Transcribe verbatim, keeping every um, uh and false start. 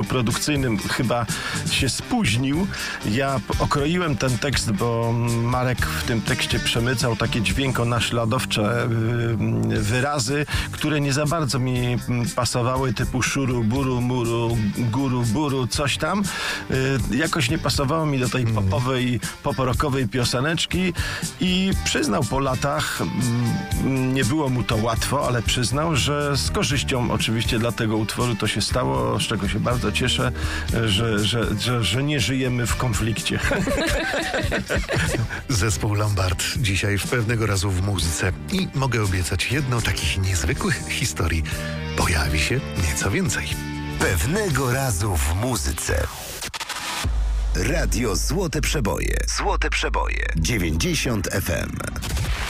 produkcyjnym chyba się spóźnił. Ja okroiłem ten tekst, bo Marek w tym tekście przemycał takie dźwiękonaśladowcze wyrazy, które nie za bardzo mi pasowały, typu szuru, buru, muru, guru, buru, coś tam. Jakoś nie pasowało mi do tej popowej, pop-rockowej pioseneczki i przyznał po latach, nie było mu to łatwo, ale przyznał, że z korzyścią oczywiście dla tego utworu to się stało, z czego się bardzo cieszę, że, że, że, że nie żyjemy w konflikcie. Zespół Lombard dzisiaj w Pewnego Razu w muzyce i mogę obiecać, jedno takich niezwykłych historii pojawi się nieco więcej. Pewnego Razu w muzyce. Radio Złote Przeboje. Złote Przeboje. dziewięćdziesiąt F M.